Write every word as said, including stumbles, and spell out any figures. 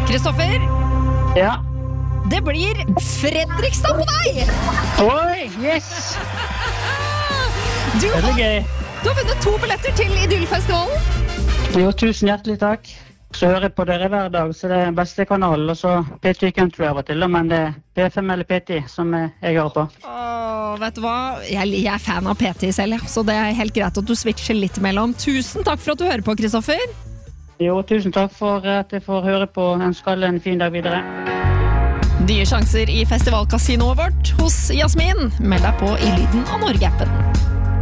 Kristoffer, Ja. det blir Fredrikstad på deg! Oi, yes! Du Det har, blir gøy. du har vunnet to billetter til Idyllfestivalen. Jo, tusen hjertelig takk. Så hører jeg på dere hver dag, så det er beste kanalen. Og så P T Country av og til, da, men det er P fem eller P T som jeg hører på. Åh, vet du hva? Jeg, jeg er fan av P T selv, ja. Så det er helt greit at du switcher litt mellom. Tusen takk for at du hører på, Kristoffer. Jo, tusen takk for at jeg får høre på. Ønsker alle en fin dag videre. Nye sjanser i festivalkasinoet vårt hos Jasmin. Meld deg på i Lyden av Norge-appen.